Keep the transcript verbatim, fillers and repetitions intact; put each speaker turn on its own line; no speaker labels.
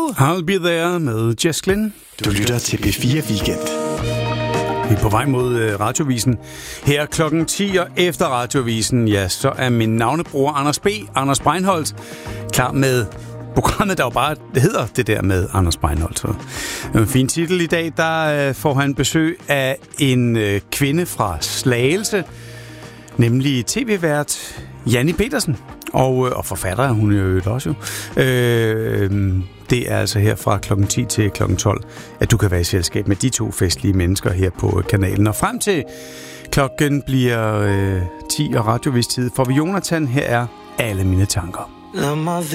I'll be there med Jess Glynn.
Du lytter til P fire Weekend.
Vi er på vej mod Radiovisen. Her klokken ti, og efter Radiovisen, ja, så er min navnebror Anders B., Anders Breinholt, klar med programmet, der jo bare hedder det der med Anders Breinholt. En fin titel i dag, der får han besøg af en kvinde fra Slagelse, nemlig tv-vært Janni Petersen. Og, og forfatter er hun jo også jo. Øh, det er altså her fra klokken ti til klokken tolv, at du kan være i selskab med de to festlige mennesker her på kanalen. Og frem til klokken bliver øh, ti og radiovistid, får vi Jonathan. Her er Alle mine tanker.
Lad mig